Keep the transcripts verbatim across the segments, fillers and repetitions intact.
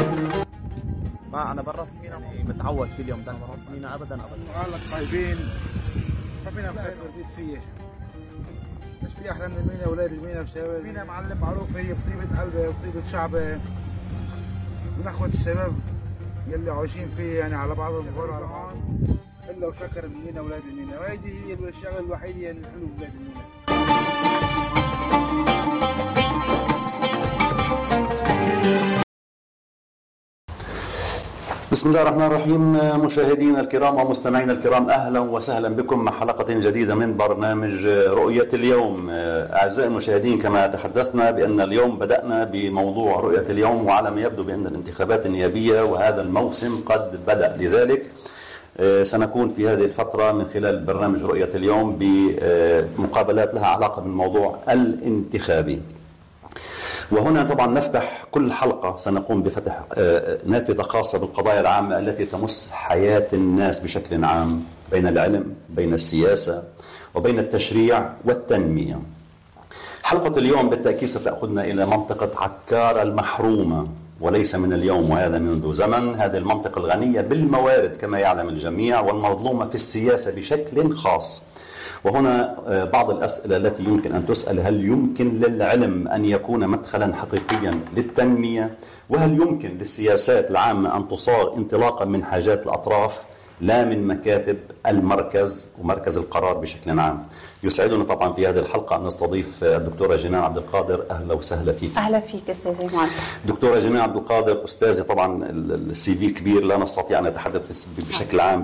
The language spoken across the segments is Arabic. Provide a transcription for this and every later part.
ما انا برا في مينا متعود كل يوم ده برا في مينا ابدا ابدا. قال لك طيبين ما فينا بخير بيت فيه مش في احلى من المينا اولاد المينا وشباب المينا معلم معروف هي بطيبه قلبه وبطيبه شعبه ونخوه الشباب يلي عايشين فيه يعني على بعض الظهور على بعض الا وشكر المينا اولاد المينا وهذه هي الشغله الوحيده اللي الحلو ببلاد المينا. بسم الله الرحمن الرحيم. مشاهدينا الكرام ومستمعينا الكرام، أهلا وسهلا بكم مع حلقة جديدة من برنامج رؤية اليوم. أعزائي المشاهدين، كما تحدثنا بأن اليوم بدأنا بموضوع رؤية اليوم، وعلى ما يبدو بأن الانتخابات النيابية وهذا الموسم قد بدأ، لذلك سنكون في هذه الفترة من خلال برنامج رؤية اليوم بمقابلات لها علاقة بالموضوع الانتخابي. وهنا طبعا نفتح كل حلقة سنقوم بفتح نافذة خاصة بالقضايا العامة التي تمس حياة الناس بشكل عام، بين العلم، بين السياسة، وبين التشريع والتنمية. حلقة اليوم بالتأكيد ستأخذنا إلى منطقة عكار المحرومة، وليس من اليوم وهذا منذ زمن. هذه المنطقة الغنية بالموارد كما يعلم الجميع، والمظلومة في السياسة بشكل خاص. وهنا بعض الأسئلة التي يمكن أن تسأل: هل يمكن للعلم أن يكون مدخلا حقيقيا للتنمية؟ وهل يمكن للسياسات العامة أن تصاغ انطلاقا من حاجات الأطراف لا من مكاتب المركز ومركز القرار بشكل عام؟ يسعدنا طبعا في هذه الحلقة أن نستضيف الدكتورة جنان عبد القادر. أهلا وسهلا فيك. أهلا فيك أستاذ إيمان. دكتورة جنان عبد القادر أستاذة، طبعا السي في كبير، لا نستطيع أن نتحدث بشكل عام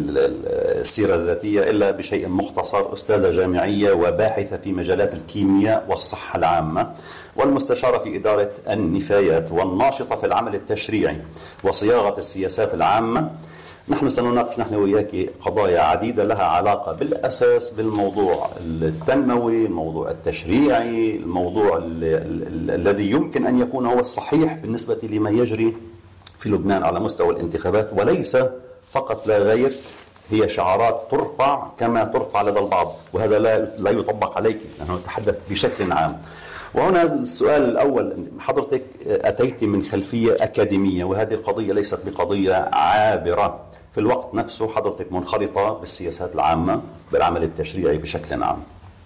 بالسيرة الذاتية إلا بشيء مختصر. أستاذة جامعية وباحثة في مجالات الكيمياء والصحة العامة، والمستشارة في إدارة النفايات، والناشطة في العمل التشريعي وصياغة السياسات العامة. نحن سنناقش نحن وياك قضايا عديدة لها علاقة بالأساس بالموضوع التنموي، الموضوع التشريعي، الموضوع الذي يمكن أن يكون هو الصحيح بالنسبة لما يجري في لبنان على مستوى الانتخابات، وليس فقط لا غير هي شعارات ترفع كما ترفع لدى البعض، وهذا لا لا يطبق عليك. نحن نتحدث بشكل عام. وهنا السؤال الأول: حضرتك أتيت من خلفية أكاديمية، وهذه القضية ليست بقضية عابرة، في الوقت نفسه حضرتك منخرطة بالسياسات العامة، بالعمل التشريعي بشكل عام.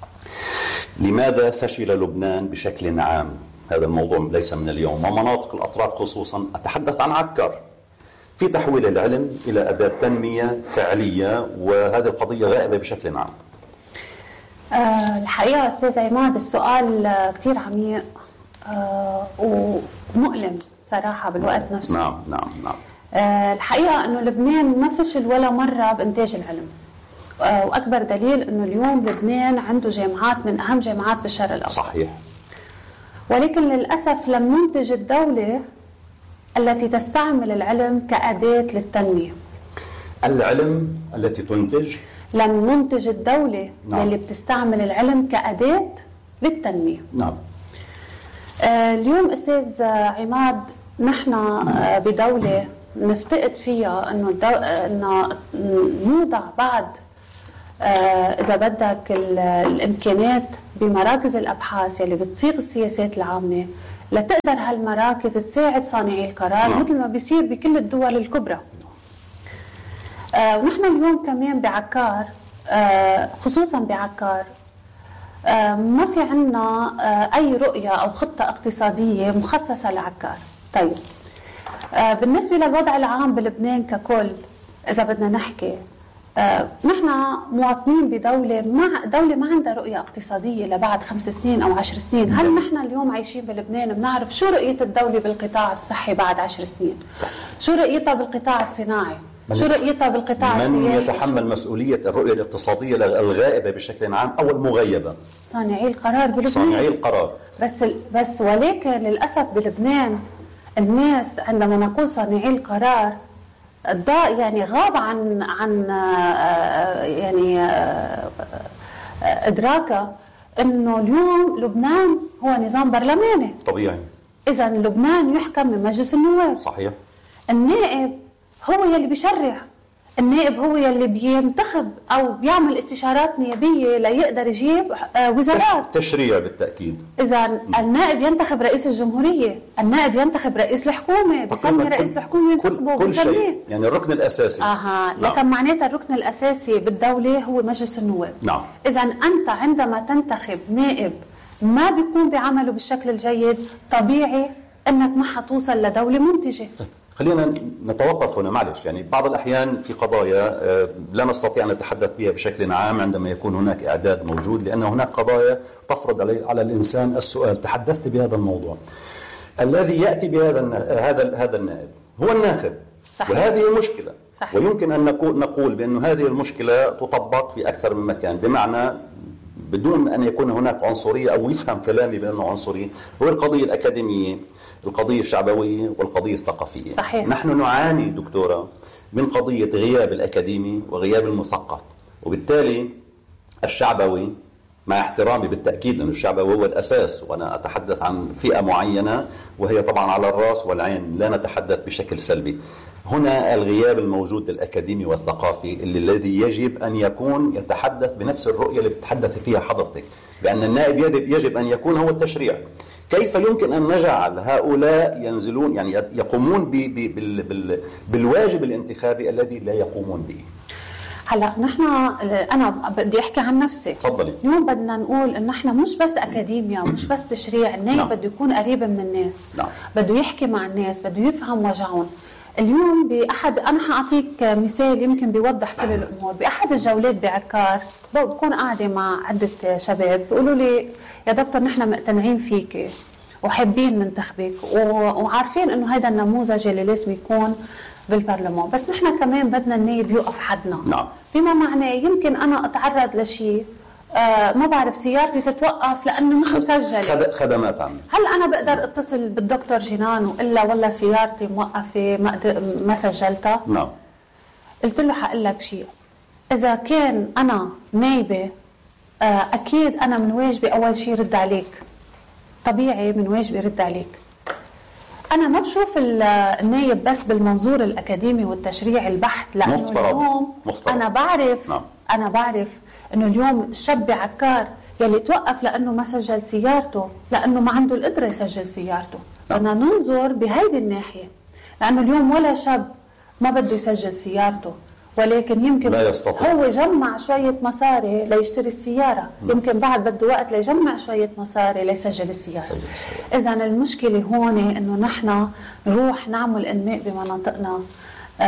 لماذا فشل لبنان بشكل عام؟ هذا الموضوع ليس من اليوم، ومناطق الأطراف خصوصا، أتحدث عن عكار، في تحويل العلم إلى أداة تنمية فعلية، وهذه القضية غائبة بشكل عام. أه الحقيقة أستاذ عماد، السؤال كتير عميق أه ومؤلم صراحة بالوقت نفسه. نعم نعم نعم. أه الحقيقة أنه لبنان ما فشل ولا مرة بإنتاج العلم، أه وأكبر دليل أنه اليوم لبنان عنده جامعات من أهم جامعات بالشرق الأوسط. صحيح. ولكن للأسف لم ننتج الدولة التي تستعمل العلم كأداة للتنمية. العلم التي تنتج لم ننتج الدولة نعم. اللي بتستعمل العلم كأداة للتنمية. نعم. آه اليوم أستاذ عماد، نحن آه بدولة نفتقد فيها أنه دو... أنه نوضع بعد آه إذا بدك الإمكانات بمراكز الأبحاث اللي بتصيغ السياسات العامة، لتقدر هالمراكز تساعد صانعي القرار نعم. مثل ما بيصير بكل الدول الكبرى. آه ونحن اليوم كمان بعكار، آه خصوصا بعكار، آه ما في عنا آه أي رؤية أو خطة اقتصادية مخصصة لعكار. طيب، آه بالنسبة للوضع العام بلبنان ككل، إذا بدنا نحكي، آه نحن مواطنين بدولة مع دولة ما عندها رؤية اقتصادية لبعد خمس سنين أو عشر سنين. هل نحن اليوم عايشين بلبنان بنعرف شو رؤية الدولة بالقطاع الصحي بعد عشر سنين؟ شو رؤيتها بالقطاع الصناعي؟ شو رؤيتها بالقطاع السياحي؟ من يتحمل مسؤولية الرؤية الاقتصادية الغائبة بشكل عام أو المغيبة؟ صانعي القرار بلبنان. صانعي القرار. بس بس ولكن للأسف بلبنان الناس عندما نقول صانعي القرار يعني غاب عن عن يعني إدراكه إنه اليوم لبنان هو نظام برلماني. طبيعي. إذا لبنان يحكم من مجلس النواب. صحيح. النائب هو يلي بيشرع، النائب هو يلي بينتخب او بيعمل استشارات نيابيه ليقدر يجيب وزارات تشريع بالتاكيد. اذا النائب ينتخب رئيس الجمهوريه، النائب ينتخب رئيس الحكومه، بيسمي رئيس الحكومه ينتخبه كل شيء، بيسميه يعني الركن الاساسي. اها نعم. لكن معناتها الركن الاساسي بالدوله هو مجلس النواب. نعم. اذا انت عندما تنتخب نائب ما بيكون بعمله بالشكل الجيد، طبيعي انك ما حتوصل لدوله منتجه. خلينا نتوقف هنا معلش، يعني بعض الأحيان في قضايا لا نستطيع أن نتحدث بها بشكل عام عندما يكون هناك إعداد موجود، لأن هناك قضايا تفرض على الإنسان السؤال. تحدثت بهذا الموضوع، الذي يأتي بهذا هذا هذا النائب هو الناخب. صحيح. وهذه المشكلة. صحيح. ويمكن أن نقول بأن هذه المشكلة تطبق في أكثر من مكان، بمعنى بدون أن يكون هناك عنصرية أو يفهم كلامي بأنه عنصري، هو القضية الأكاديمية، القضية الشعبوية، والقضية الثقافية. صحيح. نحن نعاني دكتورة من قضية غياب الأكاديمي وغياب المثقف، وبالتالي الشعبوي، مع احترامي بالتأكيد لأن الشعبوي هو الأساس، وأنا أتحدث عن فئة معينة وهي طبعا على الرأس والعين، لا نتحدث بشكل سلبي. هنا الغياب الموجود الأكاديمي والثقافي اللي الذي يجب أن يكون يتحدث بنفس الرؤية اللي بتتحدث فيها حضرتك، بأن النائب يجب أن يكون هو التشريع. كيف يمكن أن نجعل هؤلاء ينزلون، يعني يقومون بالواجب الانتخابي الذي لا يقومون به؟ هلا نحن انا بدي احكي عن نفسي. تفضلي. اليوم بدنا نقول انه نحن مش بس اكاديميا ومش بس تشريع، النائب نعم. بده يكون قريب من الناس. نعم. بده يحكي مع الناس، بده يفهم وجعهم. اليوم باحد، انا حاعطيك مثال يمكن بيوضح كل الامور. باحد الجولات بعكار بكون قاعده مع عده شباب بيقولوا لي يا دكتور نحن مقتنعين فيك وحابين ننتخبك وعارفين انه هذا النموذج اللي لازم يكون بالبرلمان، بس نحن كمان بدنا النائب يوقف حدنا. نعم. بما معناه يمكن انا اتعرض لشيء آه ما بعرف سيارتي تتوقف لانه مش مسجله. خدمات عامه. هل انا بقدر اتصل بالدكتور جنان والا والله سيارتي موقفه ما, ما سجلتها؟ نعم. قلت له حقول لك شيء، اذا كان انا نايبه آه اكيد انا من واجبي اول شيء رد عليك، طبيعي من واجبي رد عليك. أنا ما بشوف النايب بس بالمنظور الأكاديمي والتشريعي البحت، لأنه مفترض. اليوم مفترض. أنا بعرف نعم. أنا بعرف إنه اليوم الشاب بعكار يلي توقف لأنه ما سجل سيارته، لأنه ما عنده القدرة يسجل سيارته. نعم. بدنا ننظر بهيدي الناحية، لأنه اليوم ولا شاب ما بده يسجل سيارته، ولكن يمكن لا يستطيع. هو جمع شوية مصاري ليشتري السيارة. م. يمكن بعد بده وقت ليجمع شوية مصاري ليسجل السيارة. إذا المشكلة هون إنه نحن نروح نعمل إنماء بمناطقنا، آآ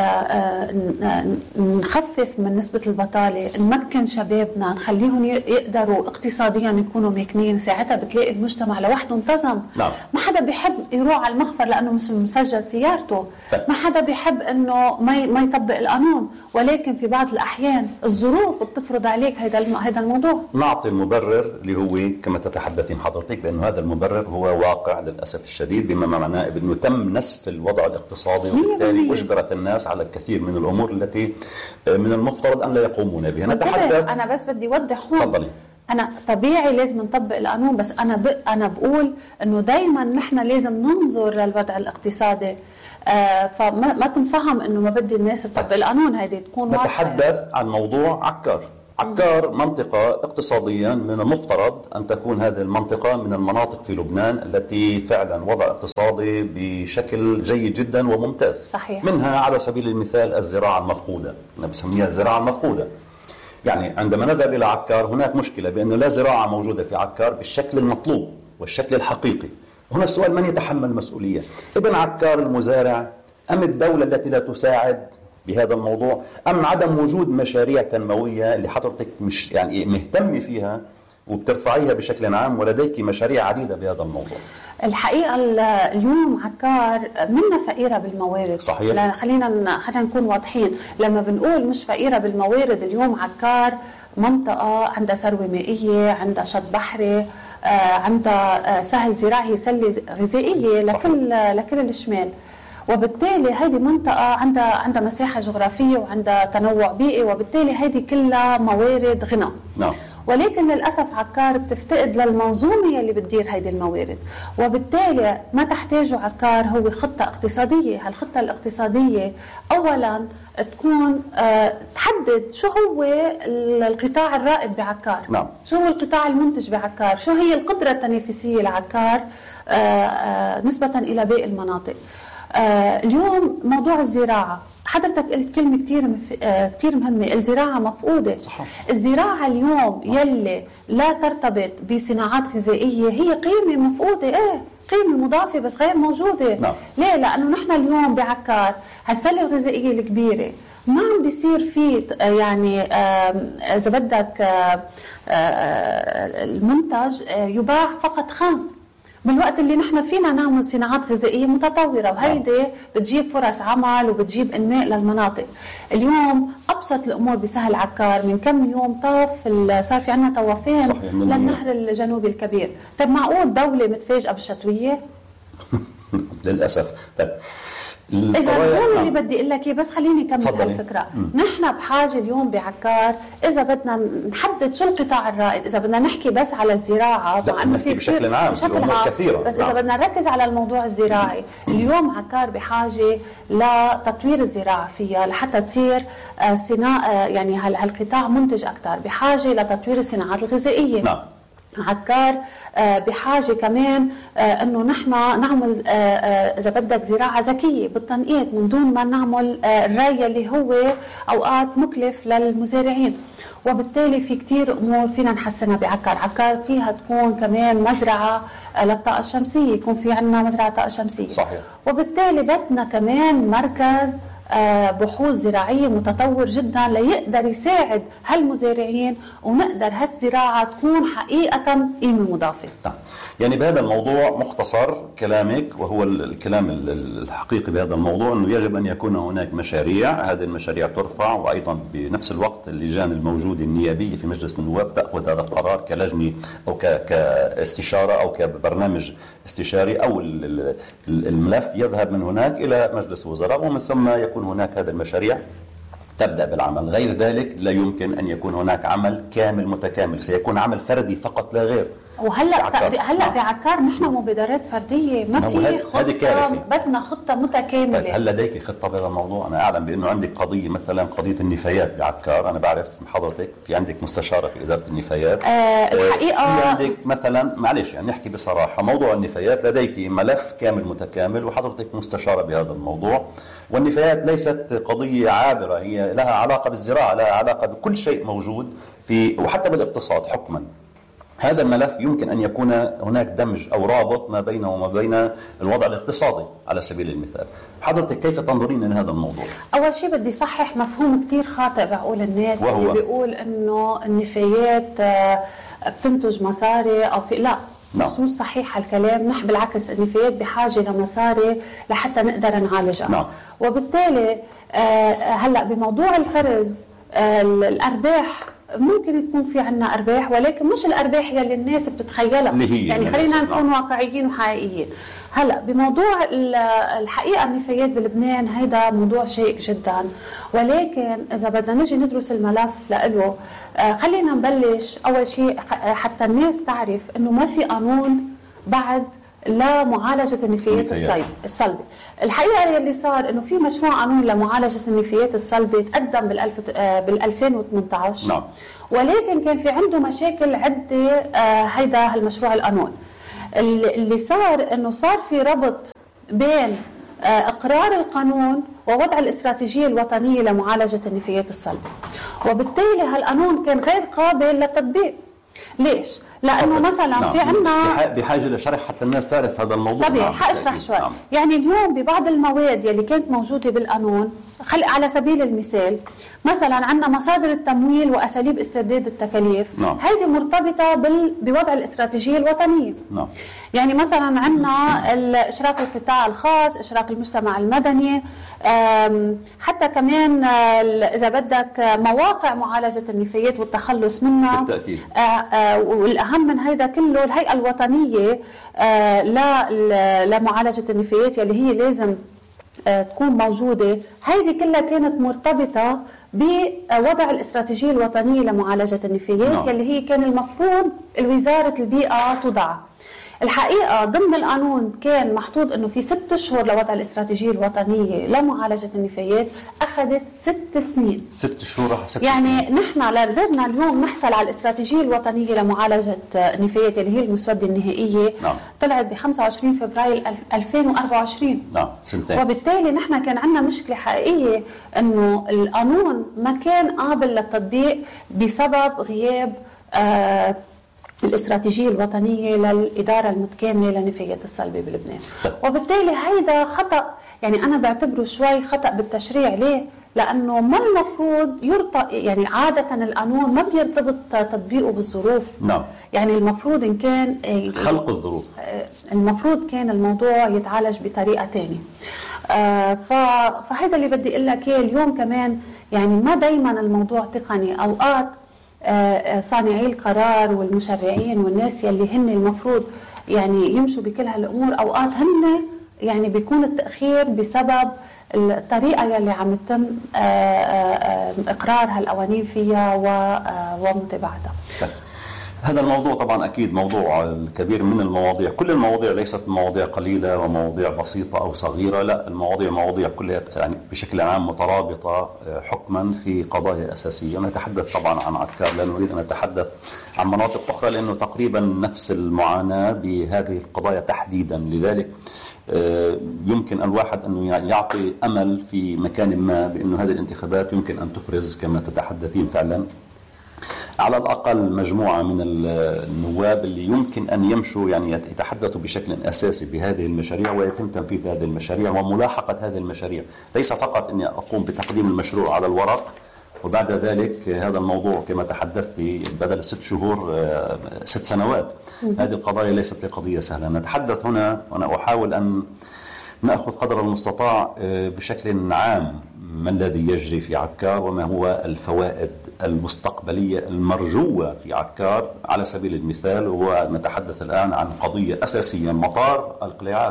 آآ نخفف من نسبة البطالة، نمكن شبابنا، نخليهم يقدروا اقتصاديا يكونوا ماكنين، ساعتها بتلاقي المجتمع لوحده انتظم. نعم. ما حدا بيحب يروح على المخفر لأنه مش مسجل سيارته. طيب. ما حدا بيحب إنه ما ما يطبق القانون، ولكن في بعض الأحيان الظروف بتفرض عليك هذا هذا الموضوع. نعطي المبرر اللي هو كما تتحدثين حضرتك بأنه هذا المبرر هو واقع للأسف الشديد، بما معناه أنه تم نسف الوضع الاقتصادي، وبالتالي أجبرت الناس على الكثير من الأمور التي من المفترض أن لا يقومون بها. نتحدث. أنا بس بدي أوضح هون. تفضلي. أنا طبيعي لازم نطبق القانون، بس أنا ب... أنا بقول إنه دايما نحن لازم ننظر للوضع الاقتصادي، آه فما ما تنفهم إنه ما بدي الناس تطبق القانون، هذه تكون واضحة. نتحدث عن موضوع عكار. عكار منطقة اقتصاديا من المفترض أن تكون هذه المنطقة من المناطق في لبنان التي فعلا وضع اقتصادي بشكل جيد جدا وممتاز. صحيح. منها على سبيل المثال الزراعة المفقودة، أنا بسميها الزراعة المفقودة. يعني عندما نذهب إلى عكار هناك مشكلة بأنه لا زراعة موجودة في عكار بالشكل المطلوب والشكل الحقيقي. هنا السؤال من يتحمل المسؤولية؟ ابن عكار المزارع أم الدولة التي لا تساعد بهذا الموضوع، أم عدم وجود مشاريع تنموية اللي حضرتك مش يعني مهتمة فيها وبترفعيها بشكل عام، ولديك مشاريع عديدة بهذا الموضوع؟ الحقيقة اليوم عكار منا فقيرة بالموارد. صحيح. خلينا خلينا نكون واضحين، لما بنقول مش فقيرة بالموارد، اليوم عكار منطقة عندها ثروة مائية، عندها شط بحري، عندها سهل زراعي، سلة غذائية لكل لكل الشمال، وبالتالي هذه منطقة عندها عندها مساحة جغرافية وعندها تنوع بيئي، وبالتالي هذه كلها موارد غنى. نعم. ولكن للاسف عكار بتفتقد للمنظومه اللي بتدير هيدي الموارد، وبالتالي ما تحتاجه عكار هو خطه اقتصاديه. هالخطه الاقتصاديه اولا تكون أه تحدد شو هو القطاع الرائد بعكار، نعم. شو هو القطاع المنتج بعكار، شو هي القدره التنافسيه لعكار أه أه نسبه الى باقي المناطق. أه اليوم موضوع الزراعه، حضرتك قلت كلمة كتير مف... آه كتير مهمة، الزراعة مفقودة. صح. الزراعة اليوم يلي لا ترتبط بصناعات غذائية هي قيمة مفقودة، ايه قيمة مضافة بس غير موجودة. نعم. ليه؟ لأنه نحن اليوم بعكار هالسلة الغذائية الكبيرة ما عم بيصير في يعني إذا بدك المنتج يباع فقط خام، بالوقت اللي نحن فينا نعمل صناعات غذائيه متطوره، وهيدي بتجيب فرص عمل وبتجيب انماء للمناطق. اليوم ابسط الامور بسهل عكار، من كم يوم طاف صار في عندنا طوافين للنهر الجنوبي الكبير. طيب معقول دوله متفاجئه بالشتويه؟ للاسف. طيب إذا هون اللي بدي أقول لك إياه، بس خليني أكمل هالفكرة. نحن بحاجة اليوم بعكار إذا بدنا نحدد شو القطاع الرائد، إذا بدنا نحكي بس على الزراعة مع إنه في بشكل عام بشكل عام كثيرة، بس نعم. إذا بدنا نركز على الموضوع الزراعي، اليوم عكار بحاجة لتطوير الزراعة فيها لحتى تصير صناعة، يعني هالقطاع منتج أكثر، بحاجة لتطوير الصناعات الغذائية. نعم. عكار بحاجه كمان انه نحن نعمل اذا بدك زراعه ذكيه بالتنقيط من دون ما نعمل الري اللي هو اوقات مكلف للمزارعين، وبالتالي في كثير امور فينا نحسنها بعكار. عكار فيها تكون كمان مزرعه للطاقه الشمسيه، يكون في عندنا مزرعه طاقه شمسيه. صحيح. وبالتالي بدنا كمان مركز بحوث زراعية متطور جدا ليقدر يساعد هالمزارعين، ونقدر هالزراعة تكون حقيقة قيمة مضافة. نعم. يعني بهذا الموضوع مختصر كلامك، وهو الكلام الحقيقي بهذا الموضوع، أنه يجب أن يكون هناك مشاريع، هذه المشاريع ترفع، وأيضا بنفس الوقت اللجان الموجودة النيابية في مجلس النواب تأخذ هذا القرار كلجنة أو كاستشارة أو كبرنامج استشاري، أو الملف يذهب من هناك إلى مجلس الوزراء، ومن ثم يكون هناك هذه المشاريع تبدأ بالعمل. غير ذلك لا يمكن أن يكون هناك عمل كامل متكامل، سيكون عمل فردي فقط لا غير. وهلا هلا بعكار نحن مبادرات فرديه، ما في خطه، بدنا خطه متكامله. طيب هل لديك خطه بهذا الموضوع؟ انا اعلم بانه عندك قضيه، مثلا قضيه النفايات بعكار، انا بعرف من حضرتك في عندك مستشاره في اداره النفايات. آه الحقيقه في عندك مثلا، معلش يعني نحكي بصراحه، موضوع النفايات لديك ملف كامل متكامل وحضرتك مستشاره بهذا الموضوع، والنفايات ليست قضيه عابره، هي لها علاقه بالزراعه، لها علاقه بكل شيء موجود في، وحتى بالاقتصاد حكما. هذا الملف يمكن أن يكون هناك دمج أو رابط ما بينه وما بين الوضع الاقتصادي على سبيل المثال. حضرتك كيف تنظرين لهذا الموضوع؟ أول شيء بدي صحح مفهوم كتير خاطئ بعقول الناس، وهو اللي بيقول إنه النفايات بتنتج مصاري أو في، لا بس مش صحيح الكلام. نحن بالعكس النفايات بحاجة لمصاري لحتى نقدر نعالجها. نعم. وبالتالي هلأ بموضوع الفرز الأرباح ممكن يكون في عنا أرباح، ولكن مش الأرباح اللي الناس بتتخيلها، يعني خلينا نكون واقعيين وحقيقيين. هلا بموضوع الحقيقة النفايات بلبنان هيدا موضوع شيق جدا، ولكن إذا بدنا نجي ندرس الملف لإله، خلينا نبلش أول شيء حتى الناس تعرف إنه ما في قانون بعد لمعالجة النفايات الصلبة. الحقيقة اللي صار إنه في مشروع قانون لمعالجة النفايات الصلبة تقدم بالألف بال ألفين وثمانية عشر. نعم. ولكن كان في عنده مشاكل عدة. آه هيدا هالمشروع القانون اللي صار إنه صار في ربط بين آه إقرار القانون ووضع الاستراتيجية الوطنية لمعالجة النفايات الصلبة، وبالتالي هالقانون كان غير قابل للتطبيق. ليش؟ لانه مثلا نعم. في عندنا بحاجه لشرح حتى الناس تعرف هذا الموضوع. طبيعي. حاشرح شوي. نعم. يعني اليوم ببعض المواد يلي كانت موجوده بالقانون، خلق على سبيل المثال مثلا عندنا مصادر التمويل واساليب استرداد التكاليف. نعم. هيدي مرتبطه بال... بوضع الاستراتيجيه الوطنيه. نعم. يعني مثلا عندنا اشراك القطاع الخاص، اشراك المجتمع المدني، حتى كمان اذا بدك مواقع معالجه النفايات والتخلص منها. بالتاكيد. والاهم من هيدا كله الهيئه الوطنيه لمعالجه النفايات يلي هي لازم تكون موجودة. هيدي كلها كانت مرتبطة بوضع الاستراتيجية الوطنية لمعالجة النفايات no. يلي هي كان المفروض وزارة البيئة تضعها. الحقيقة ضمن القانون كان محطوط انه في ست اشهر لوضع الاستراتيجية الوطنية لمعالجة النفايات، اخذت ست سنين. ست شهور ست يعني سنين. نحن قدرنا اليوم نحصل على الاستراتيجية الوطنية لمعالجة النفايات اللي هي المسودة النهائية نعم. طلعت ب خمسة وعشرين فبراير ألفين وأربعة وعشرين. نعم سنتين. وبالتالي نحن كان عندنا مشكلة حقيقية انه القانون ما كان قابل للتطبيق بسبب غياب آه الاستراتيجية الوطنية للإدارة المتكاملة للنفايات الصلبة بلبنان. وبالتالي هيدا خطأ، يعني أنا بعتبره شوي خطأ بالتشريع. ليه؟ لأنه ما المفروض يرتبط، يعني عادة القانون ما بيرتبط تطبيقه بالظروف. نعم. يعني المفروض إن كان خلق الظروف، المفروض كان الموضوع يتعالج بطريقة تانية. آه فهذا اللي بدي أقول لك اليوم كمان، يعني ما دايما الموضوع تقني. أوقات صانعي القرار والمشرعين والناس يلي هن المفروض يعني يمشوا بكل هالامور، اوقات هن يعني بيكون التاخير بسبب الطريقه يلي عم يتم اقرار هالقوانين فيها ومتابعتها. هذا الموضوع طبعا اكيد موضوع الكبير من المواضيع، كل المواضيع ليست مواضيع قليله ومواضيع بسيطه او صغيره، لا المواضيع مواضيع كلها يعني بشكل عام مترابطه حكما في قضايا اساسيه. نتحدث طبعا عن عكار، لا نريد ان نتحدث عن مناطق اخرى لانه تقريبا نفس المعاناه بهذه القضايا تحديدا. لذلك يمكن الواحد انه يعطي امل في مكان ما بانه هذه الانتخابات يمكن ان تفرز كما تتحدثين فعلا على الأقل مجموعة من النواب اللي يمكن أن يمشوا يعني يتحدثوا بشكل أساسي بهذه المشاريع ويتم تنفيذ هذه المشاريع وملاحقة هذه المشاريع. ليس فقط أني أقوم بتقديم المشروع على الورق وبعد ذلك هذا الموضوع كما تحدثتي بدل ست شهور ست سنوات. هذه القضايا ليست بقضية سهلة. نتحدث هنا وأنا أحاول أن نأخذ قدر المستطاع بشكل عام ما الذي يجري في عكار وما هو الفوائد المستقبلية المرجوة في عكار. على سبيل المثال ونتحدث الآن عن قضية أساسية، مطار القلاعات.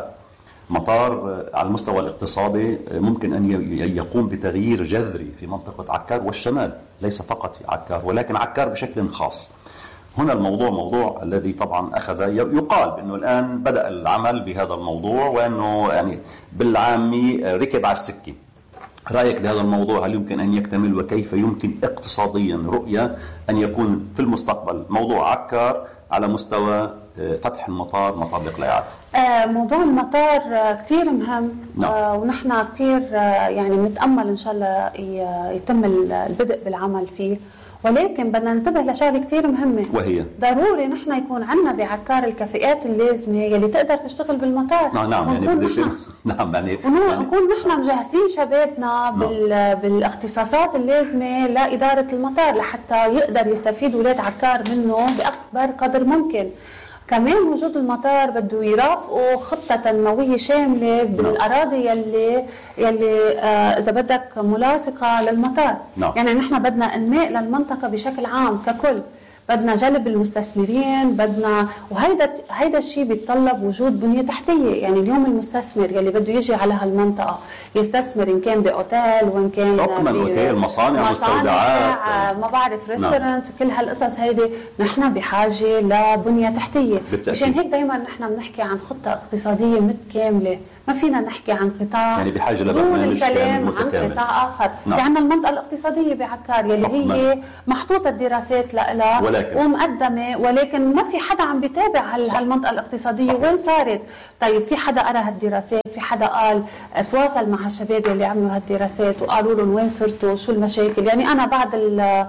مطار على المستوى الاقتصادي ممكن أن يقوم بتغيير جذري في منطقة عكار والشمال، ليس فقط في عكار ولكن عكار بشكل خاص. هنا الموضوع موضوع الذي طبعا أخذ يقال بأنه الآن بدأ العمل بهذا الموضوع وأنه يعني بالعامي ركب على السكة. رأيك بهذا الموضوع، هل يمكن أن يكتمل وكيف يمكن اقتصاديا رؤية أن يكون في المستقبل موضوع عكار على مستوى فتح المطار مطار القلاعات؟ موضوع المطار كتير مهم. نعم. ونحن كتير يعني نتأمل إن شاء الله يتم البدء بالعمل فيه، ولكن بدنا ننتبه لشغله كثير مهمه وهي ضروري نحن يكون عندنا بعكار الكفاءات اللازمه يلي تقدر تشتغل بالمطار. نعم نعم يعني بدي يصير نعم يعني ونكون نحن مجهزين شبابنا بال... بالاختصاصات اللازمه لاداره المطار لحتى يقدر يستفيد اولاد عكار منه باكبر قدر ممكن. كمان وجود المطار بده يرافقه خطة تنموية شاملة بالاراضي يلي يلي آه اذا بدك ملاصقة للمطار. نعم. يعني نحن بدنا انماء للمنطقة بشكل عام ككل، بدنا جلب المستثمرين، بدنا وهيدا هيدا الشيء بيتطلب وجود بنية تحتية. يعني اليوم المستثمر يلي بده يجي على هالمنطقة يستثمر ان كان باوتيل وان كان حكما اوتيل، مصانع، مستودعات، ما بعرف ريستورانت، كل هالقصص هيدي نحن بحاجة لبنية تحتية. مشان هيك دائما نحن بنحكي عن خطة اقتصادية متكاملة، ما فينا نحكي عن قطاع يعني بحاجة لبرنامج كامل متكامل عن قطاع آخر. نعم. عندنا المنطقة الاقتصادية بعكار يلي حكما. هي محطوطة الدراسات لها ولكن. ومقدمة، ولكن ما في حدا عم بيتابع هالمنطقة الاقتصادية. صح. وين صارت؟ طيب في حدا قرأ هالدراسات، في حدا قال تواصل مع الشباب اللي عملوا هالدراسات وقالوا لهم وين صرتوا شو المشاكل. يعني أنا بعد ال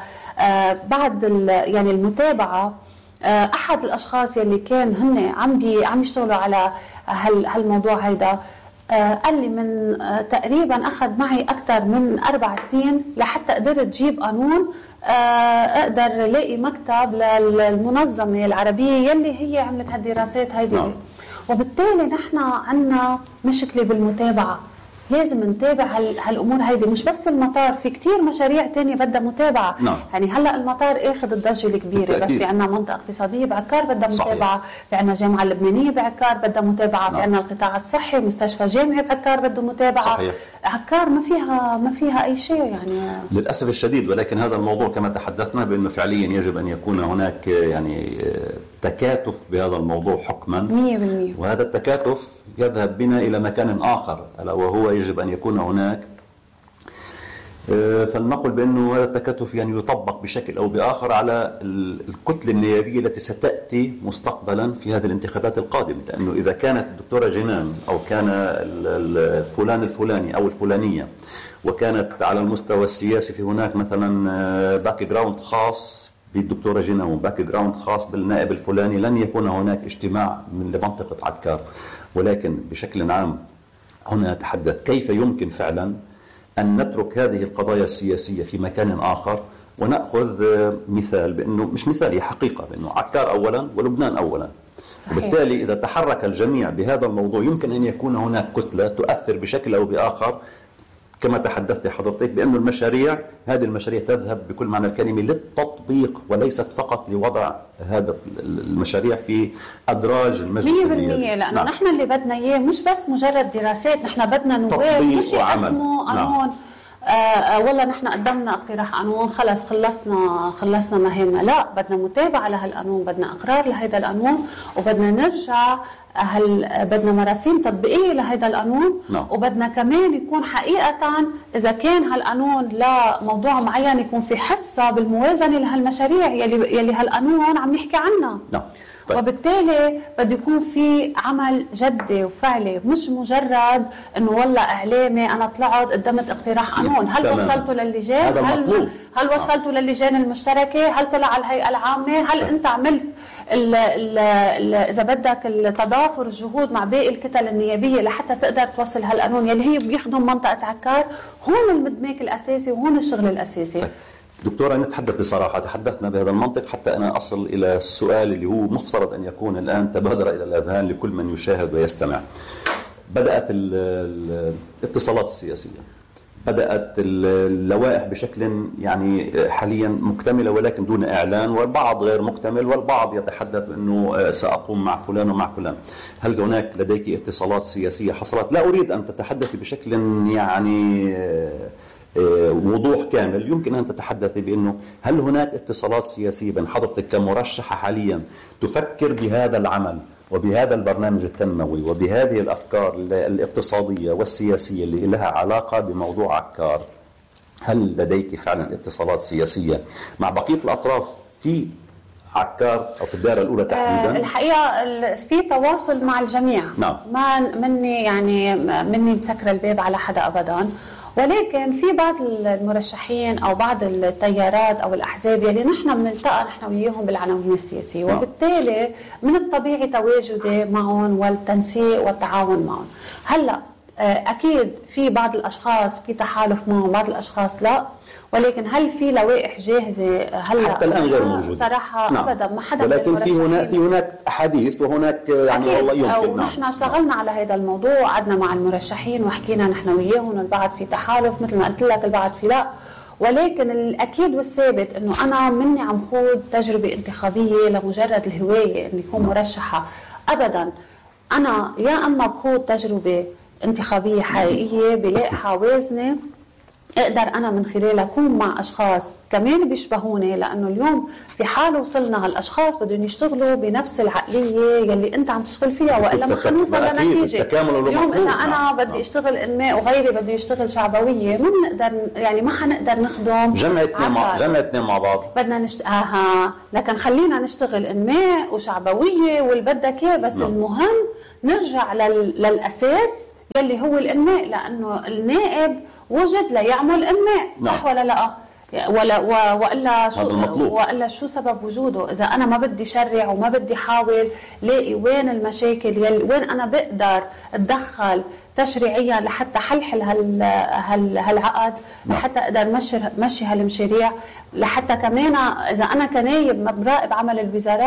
بعد ال يعني المتابعة أحد الأشخاص يلي كان هن عم بي عم يشتغلوا على هالموضوع هيدا قال لي من تقريبا أخذ معي أكثر من أربع سنين لحتى قدرت تجيب قانون أقدر لاقي مكتب للمنظمة العربية يلي هي عملت هالدراسات هيدي. وبالتالي نحن عنا مشكلة بالمتابعة. لازم نتابع هال... هالامور هيدي. مش بس المطار، في كتير مشاريع تانية بدها متابعه. نعم. يعني هلا المطار اخذ الضجه الكبيره، بالتأكيد. بس في عندنا منطقه اقتصاديه بعكار بدها متابعه، في عندنا جامعه لبنانيه بعكار بدها متابعه، نعم. في عندنا القطاع الصحي، مستشفى جامعي بعكار بده متابعه. صحيح. عكار ما فيها ما فيها اي شيء يعني للاسف الشديد. ولكن هذا الموضوع كما تحدثنا بانه فعليا يجب ان يكون هناك يعني تكاتف بهذا الموضوع حكما مية بالمية. وهذا التكاتف يذهب بنا الى مكان اخر، الا وهو يجب ان يكون هناك، فلنقل بانه هذا التكاتف يعني يطبق بشكل او باخر على الكتله النيابيه التي ستاتي مستقبلا في هذه الانتخابات القادمه. لانه اذا كانت الدكتوره جنان او كان الفلان الفلاني او الفلانيه وكانت على المستوى السياسي في هناك مثلا باك جراوند خاص بالدكتوره جنان وباك جراوند خاص بالنائب الفلاني، لن يكون هناك اجتماع من لمنطقه عكار. ولكن بشكل عام هنا نتحدث كيف يمكن فعلا أن نترك هذه القضايا السياسية في مكان آخر ونأخذ مثال، بأنه مش مثال، هي حقيقة، بأنه عكار أولا ولبنان أولا. صحيح. وبالتالي إذا تحرك الجميع بهذا الموضوع يمكن أن يكون هناك كتلة تؤثر بشكل أو بآخر، كما تحدثت حضرتك بأن المشاريع هذه المشاريع تذهب بكل معنى الكلمة للتطبيق وليست فقط لوضع هذا المشاريع في أدراج المجلس النيابي. لأنه نعم. نحن اللي بدنا إياه مش بس مجرد دراسات، نحن بدنا نواب مش يقدموا قانون. نعم. آه آه والله نحن قدمنا اقتراح قانون خلص خلصنا خلصنا مهمنا، لا، بدنا متابعة لهالقانون، بدنا إقرار لهذا القانون، وبدنا نرجع هل بدنا مراسيم تطبيقيه لهذا القانون. no. وبدنا كمان يكون حقيقه اذا كان هالقانون لموضوع معين يكون في حصه بالموازنه لهالمشاريع يلي يلي هالقانون عم يحكي عنها. no. طيب. وبالتالي بده يكون في عمل جدي وفعلي، مش مجرد انه والله اعلامي انا طلعت قدمت اقتراح قانون. هل تمام. وصلته للجان؟ هذا هل مطلوب. هل وصلته آه. للجان المشتركه؟ هل طلع على الهيئه العامه؟ هل طيب. انت عملت ال ال ال اذا بدك التضافر الجهود مع باقي الكتل النيابيه لحتى تقدر توصل هالقانون يلي هي بيخدم منطقه عكار؟ هون المدماج الاساسي وهون الشغل الاساسي. طيب. دكتورة نتحدث بصراحة، تحدثنا بهذا المنطق حتى أنا أصل إلى السؤال اللي هو مفترض أن يكون الآن تبادر إلى الأذهان لكل من يشاهد ويستمع. بدأت الاتصالات السياسية، بدأت اللوائح بشكل يعني حاليا مكتملة ولكن دون إعلان، والبعض غير مكتمل، والبعض يتحدث أنه سأقوم مع فلان ومع فلان. هل هناك لديك اتصالات سياسية حصلت؟ لا أريد أن تتحدث بشكل يعني وضوح كامل، يمكن أن تتحدثي بأنه هل هناك اتصالات سياسية بين حضرتك كمرشحة حاليا تفكر بهذا العمل وبهذا البرنامج التنموي وبهذه الأفكار الاقتصادية والسياسية اللي لها علاقة بموضوع عكار؟ هل لديك فعلا اتصالات سياسية مع بقية الأطراف في عكار أو في الدائرة الأولى تحديدا؟ الحقيقة في تواصل مع الجميع. نعم. ما مني يعني مني مسكر الباب على حدا أبدا، ولكن في بعض المرشحين او بعض التيارات او الاحزاب يلي نحن بنلتقى نحن وياهم بالعناوين السياسيه، وبالتالي من الطبيعي تواجدي معهم والتنسيق والتعاون معهم. هلا اكيد في بعض الاشخاص في تحالف معهم، بعض الاشخاص لا، ولكن هل في لوائح جاهزه هلا؟ حتى الان غير موجوده صراحه. نعم. ابدا ما حدا، ولكن في هناك في هناك احاديث وهناك يعني والله يمكن. نحن اشتغلنا على هذا الموضوع، قعدنا مع المرشحين وحكينا نحن وياهم، البعض في تحالف مثل ما قلت لك، البعض في لا، ولكن الاكيد والثابت انه انا مني عم خوض تجربه انتخابيه لمجرد الهوايه اني اكون مرشحه. ابدا، انا يا اما بخوض تجربه انتخابيه حقيقيه بلائحه وازنه اقدر انا من خلالها اكون مع اشخاص كمان بيشبهوني، لانه اليوم في حال وصلنا هالاشخاص بدهم يشتغلوا بنفس العقليه يلي انت عم تشتغل فيها، والا ما حنوصل لنتيجه. اليوم اذا انا بدي اشتغل انماء وغيري بده يشتغل شعبويه، ما بنقدر يعني ما حنقدر نخدم جمعتنا مع جمعتنا مع بعض. بدنا نشت... اها لكن خلينا نشتغل انماء وشعبويه واللي بدك اياه، بس نعم. المهم نرجع لل... للاساس يلي هو الانماء، لانه النائب وجد ليعمل انماء، صح نعم. ولا لا؟ ولا والا شو والا شو سبب وجوده؟ اذا انا ما بدي شرع وما بدي حاول لاقي وين المشاكل يلي وين انا بقدر اتدخل تشريعيا لحتى حلحل هال هال هالعقد، لحتى اقدر مشي مشي هالمشاريع، لحتى كمان اذا انا كنايب ما براقب عمل الوزارات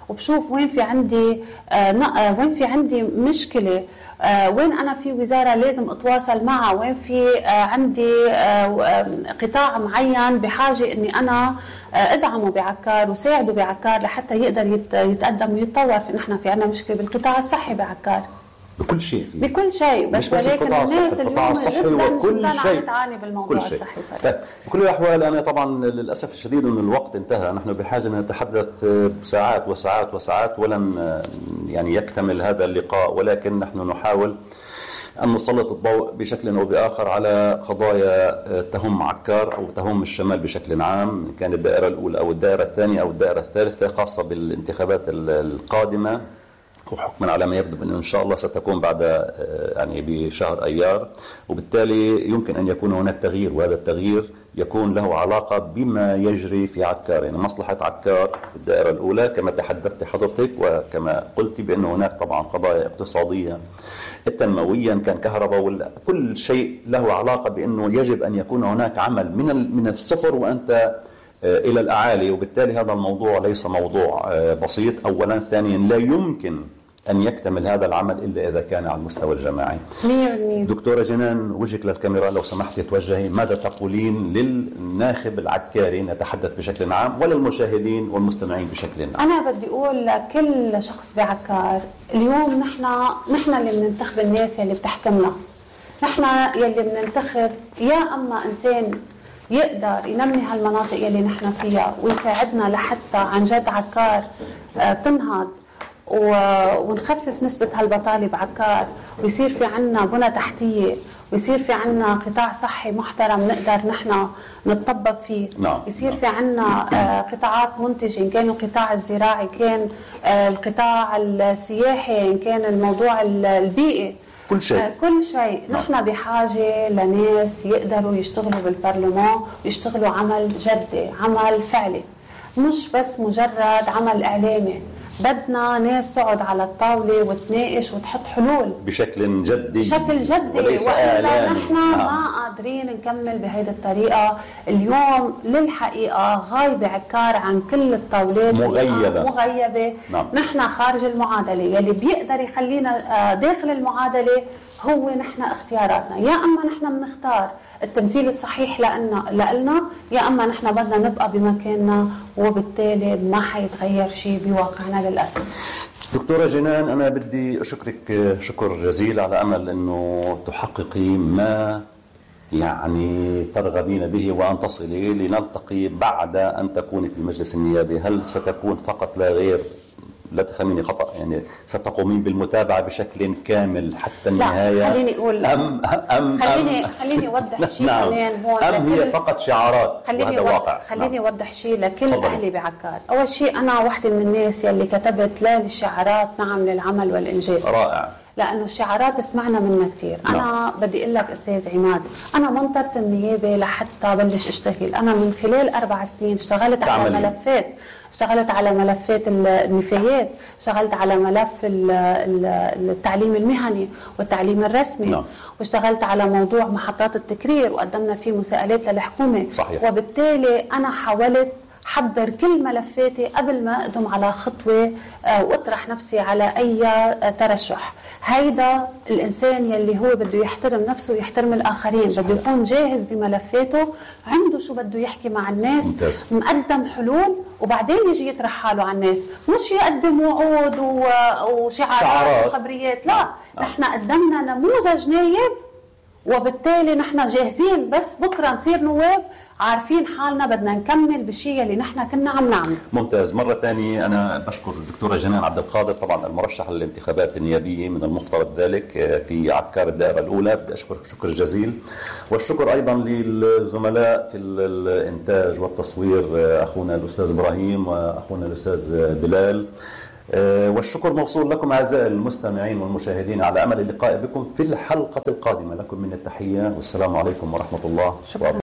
وبشوف وين في عندي آه وين في عندي مشكله، آه وين أنا في وزارة لازم أتواصل معها، وين في آه عندي آه قطاع معين بحاجة أني أنا آه أدعمه بعكار وساعده بعكار لحتى يقدر يتقدم ويتطور. في نحن في عنا مشكلة بالقطاع الصحي بعكار بكل شيء فيه. بكل شيء، بس ولكن الناس القطاع الصحي وكل شيء تعاني بالموضوع الصحي. طيب بكل الأحوال أنا طبعا للأسف الشديد أن الوقت انتهى، نحن بحاجة أن نتحدث ساعات وساعات وساعات ولن يعني يكتمل هذا اللقاء، ولكن نحن نحاول أن نسلط الضوء بشكل أو بآخر على قضايا تهم عكار أو تهم الشمال بشكل عام، كان الدائرة الأولى أو الدائرة الثانية أو الدائرة الثالثة، خاصة بالانتخابات القادمة، وحكما على ما يبدو أنه إن شاء الله ستكون بعد يعني بشهر أيار، وبالتالي يمكن أن يكون هناك تغيير، وهذا التغيير يكون له علاقة بما يجري في عكار، يعني مصلحة عكار في الدائرة الأولى كما تحدثت حضرتك، وكما قلت بأن هناك طبعا قضايا اقتصادية التنمويا كان كهرباء، كل شيء له علاقة بأنه يجب أن يكون هناك عمل من من الصفر وأنت إلى الأعالي، وبالتالي هذا الموضوع ليس موضوع بسيط أولا. ثانيا لا يمكن أن يكتمل هذا العمل إلا إذا كان على المستوى الجماعي. دكتورة جنان وجهك للكاميرا لو سمحتي توجهي، ماذا تقولين للناخب العكاري نتحدث بشكل عام وللمشاهدين والمستمعين بشكل عام؟ أنا بدي أقول لكل شخص بعكار اليوم نحن نحن اللي بننتخب الناس اللي بتحكمنا، نحن يلي بننتخب يا أما إنسان يقدر ينمي هالمناطق يلي نحن فيها ويساعدنا لحتى عن جد عكار تنهض ونخفف نسبة هالبطالة بعكار، ويصير في عنا بنى تحتية، ويصير في عنا قطاع صحي محترم نقدر نحن نتطبب فيه، نعم. يصير في عنا قطاعات منتجة، إن كان القطاع الزراعي، كان القطاع السياحي، إن كان الموضوع البيئي، كل شيء كل شيء. نعم. نحن بحاجة لناس يقدروا يشتغلوا بالبرلمان ويشتغلوا عمل جدي، عمل فعلي، مش بس مجرد عمل إعلامي. بدنا ناس تقعد على الطاولة وتناقش وتحط حلول بشكل جدي بشكل جدي وليس وإلا نحن ما قادرين نكمل بهيدي الطريقة. اليوم للحقيقة غايبة عكار عن كل الطاولات، مغيبة مغيبة. نعم. نحن خارج المعادلة، يلي بيقدر يخلينا داخل المعادلة هو نحن اختياراتنا، يا أما نحن بنختار التمثيل الصحيح لنا لنا، يا أما نحن بدنا نبقى بمكاننا، وبالتالي ما حيتغير شيء بواقعنا للأسف. دكتورة جنان أنا بدي أشكرك شكر جزيل على أمل أنه تحققي ما يعني ترغبين به وأن تصلي لنلتقي بعد أن تكوني في المجلس النيابي. هل ستكون فقط لا غير، لا تفهميني خطأ، يعني ستقومين بالمتابعة بشكل كامل حتى النهاية؟ لا خليني أقول أم أم خليني خليني أوضح شيء نعم. كمان هون، أم هي فقط شعارات وهذا واقع؟ خليني نعم. أوضح شيء لكل فضل. أهلي بعكار. أول شيء أنا واحدة من الناس يلي كتبت لا للشعارات نعم للعمل والإنجاز. رائع. لأنه الشعارات سمعنا منها كثير. أنا بدي أقول لك أستاذ عماد، أنا منطرت النيابة لحتى بلش أشتغل. أنا من خلال أربع سنين اشتغلت تعملي. على ملفات، اشتغلت على ملفات النفايات، اشتغلت على ملف التعليم المهني والتعليم الرسمي. نعم. واشتغلت على موضوع محطات التكرير وقدمنا فيه مساءلات للحكومة. صحيح. وبالتالي أنا حاولت حضر كل ملفاتي قبل ما أقدم على خطوة وأطرح نفسي على أي ترشح. هيدا الإنسان يلي هو بده يحترم نفسه ويحترم الآخرين، بده يكون جاهز بملفاته، عنده شو بده يحكي مع الناس، ممتاز. مقدم حلول، وبعدين يجي يطرح حاله على الناس، مش يقدم وعود وشعارات وخبريات. لا، نحن قدمنا نموذج نايب، وبالتالي نحن جاهزين، بس بكرة نصير نواب عارفين حالنا بدنا نكمل بالشيء اللي نحن كنا عم نعمل. ممتاز. مرة ثانية أنا بشكر الدكتورة جنان عبد القادر، طبعا المرشحة للانتخابات النيابية من المفترض ذلك في عكار الدائرة الأولى، بدي أشكرك شكر جزيل، والشكر أيضا للزملاء في الإنتاج والتصوير أخونا الأستاذ إبراهيم وأخونا الأستاذ بلال، والشكر موصول لكم أعزائي المستمعين والمشاهدين، على أمل اللقاء بكم في الحلقة القادمة. لكم من التحية والسلام عليكم ورحمة الله وبركاته.